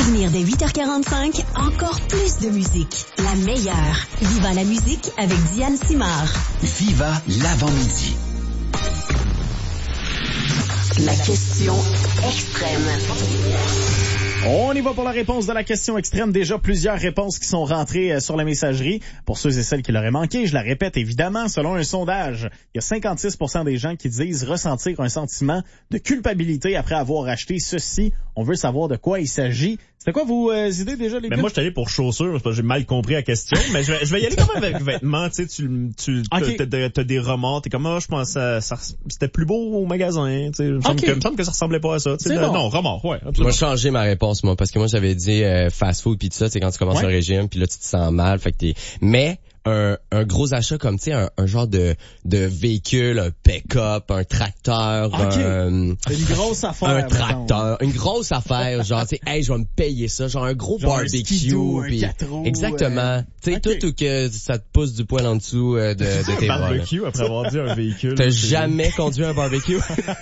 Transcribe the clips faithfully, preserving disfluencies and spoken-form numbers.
À venir dès huit heures quarante-cinq, encore plus de musique. La meilleure. Viva la musique avec Diane Simard. Viva l'avant-midi. La question extrême. On y va pour la réponse de la question extrême. Déjà plusieurs réponses qui sont rentrées sur la messagerie. Pour ceux et celles qui l'auraient manqué, je la répète évidemment, selon un sondage, il y a cinquante-six pour cent des gens qui disent ressentir un sentiment de culpabilité après avoir acheté ceci. On veut savoir de quoi il s'agit. C'était quoi vos euh, idées déjà, les gars? Ben moi, je suis allé pour chaussures, parce que j'ai mal compris la question, mais je vais, je vais y aller quand même avec vêtements, tu sais, tu, tu, okay. t'as, t'as, t'as des remords, t'es comme, ah, oh, je pense que ça, c'était plus beau au magasin, tu sais, il me semble, okay. que, me semble que ça ressemblait pas à ça, tu sais, bon. Non, remords, ouais, absolument. Moi, j'ai changé ma réponse, moi, parce que moi, j'avais dit, euh, fast food pis tout ça, tu sais, quand tu commences ouais. un régime, puis là, tu te sens mal, fait que t'es, mais, un, un gros achat comme, tu sais, un, un genre de, de véhicule, un pick-up, un tracteur, okay. un... Une grosse affaire. Un tracteur, une grosse affaire, genre, tu sais, hey, je vais me payer ça, genre un gros genre barbecue. Un skidoo, pis... un quatre roues, exactement. Euh... Tu sais, okay. tout ou que ça te pousse du poil en dessous euh, de, de tes bras. Un barbecue après avoir dit un véhicule. T'as jamais conduit un barbecue?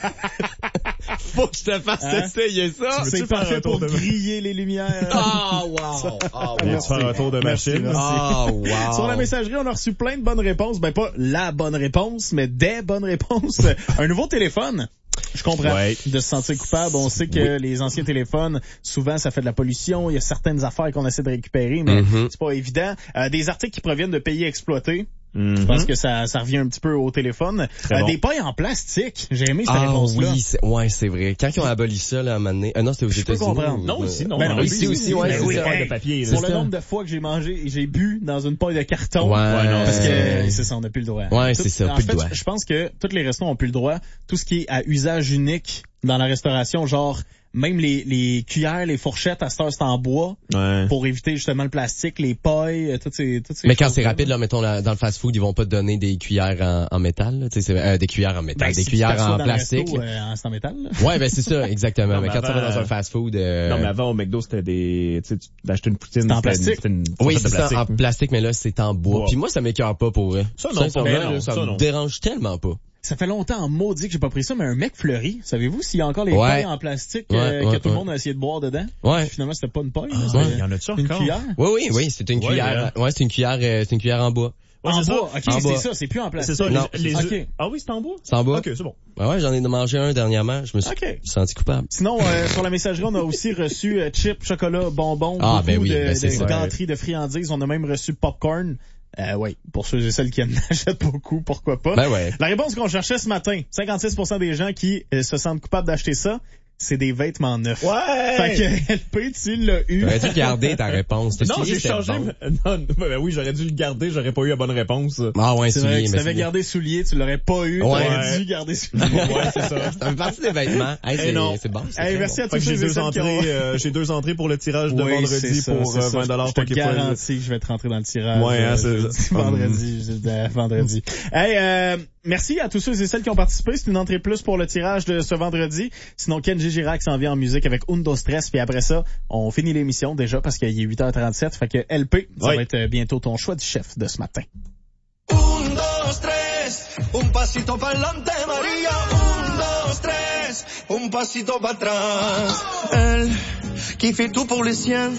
Faut que je te fasse hein? essayer ça. C'est parfait pour de... griller les lumières. Ah, oh, wow. Ah, oh, wow. Tu faire un tour de machine. Ah, oh, wow. Sur la messagerie, on a reçu plein de bonnes réponses. Ben, pas la bonne réponse, mais des bonnes réponses. Un nouveau téléphone. Je comprends. Ouais. De se sentir coupable. On sait que oui. les anciens téléphones, souvent, ça fait de la pollution. Il y a certaines affaires qu'on essaie de récupérer, mais mm-hmm. c'est pas évident. Euh, des articles qui proviennent de pays exploités. Mm-hmm. Je pense que ça, ça revient un petit peu au téléphone. Euh, bon. Des pailles en plastique. J'ai aimé cette ah, réponse-là. Oui, c'est, ouais, c'est vrai. Quand ils ont aboli ça, là, à un moment donné, euh, non, c'était aux États-Unis. Je peux comprendre. Ou... Non, ici, non. Ben, non ici aussi, ouais. C'est oui, des hey, de papier. Pour le nombre de fois que j'ai mangé, j'ai bu dans une paille de carton. Ouais, ouais non, parce que c'est ça, on n'a plus le droit. Ouais, Tout, c'est ça, en plus fait, le droit. Je pense que tous les restos ont plus le droit. Tout ce qui est à usage unique dans la restauration, genre même les, les cuillères, les fourchettes, à cette heure, c'est en bois. Ouais. Pour éviter justement le plastique, les pailles, toutes ces, toutes ces mais quand c'est rapide, là, mettons, là, dans le fast-food, ils vont pas te donner des cuillères en, en métal, tu sais, euh, des cuillères en métal, ben, des si cuillères en plastique. Resto, euh, c'est en métal, là. Ouais, ben, c'est ça, exactement. Non, mais, mais quand avant, tu vas dans un fast-food, euh... Non, mais avant, au McDo, c'était des, tu sais, d'acheter une poutine. C'était en plastique. C'était une, oui, c'est ça, en plastique, mais là, c'est en bois. Wow. Puis moi, ça m'écœure pas pour vrai. Ça, non, ça, mais non, non, ça, ça me non. dérange tellement pas. Ça fait longtemps en maudit que j'ai pas pris ça, mais un McFlurry, savez-vous s'il y a encore les ouais. pailles en plastique ouais, euh, ouais, que tout ouais. le monde a essayé de boire dedans? Ouais. Puis finalement, c'était pas une paille. Ah, là, il y en a-tu une encore? cuillère? Oui, oui, oui, c'est une ouais, cuillère. Ouais, ouais c'est une cuillère, euh, c'est une cuillère en bois. Ouais, en bois, ok, en c'est bois. ça, c'est plus en plastique. C'est ça, non, les, les okay. Ah oui, c'est en bois? C'est en bois. Ok, c'est bon. Ouais, ouais, j'en ai mangé un dernièrement, je me suis okay. senti coupable. Sinon, euh, sur la messagerie, on a aussi reçu euh, chips, chocolat, bonbons, ah, beaucoup ben oui, de, ben de ça. gâteries, de friandises. On a même reçu popcorn. Euh, oui, pour ceux et celles qui en achètent beaucoup, pourquoi pas. Ben ouais. La réponse qu'on cherchait ce matin, cinquante-six pour cent des gens qui euh, se sentent coupables d'acheter ça, c'est des vêtements neufs. Ouais! Fait que, L P, tu l'as eu. T'aurais dû garder ta réponse. T'as non, souillé, j'ai changé. Bon. Non, ben oui, j'aurais dû le garder, j'aurais pas eu la bonne réponse. Ah ouais, c'est soulier, vrai que si mais t'avais gardé soulier, tu l'aurais pas eu. Ouais. T'aurais dû garder soulier. Ouais, c'est ça. Ça fait partie des vêtements. Hey, c'est, non. c'est bon. C'est hey, merci bon. à tous j'ai deux deux entrées, ont... euh, j'ai deux entrées pour le tirage de oui, vendredi ça, pour euh, vingt dollars. Je te garantis que je vais te rentrer dans le tirage. Ouais, hein, euh, c'est vendredi, euh, vendredi. Hey, euh, merci à tous ceux et celles qui ont participé. C'est une entrée plus pour le tirage de ce vendredi. Sinon, Kenji Girac s'en vient en musique avec Undo Stress. Puis après ça, on finit l'émission déjà parce qu'il est huit heures trente-sept. Fait que L P, ça oui. va être bientôt ton choix du chef de ce matin. Un, dos, tres, un pasito pa'lante, Maria. Un, dos, tres, un pasito para atrás. Elle qui fait tout pour les siens,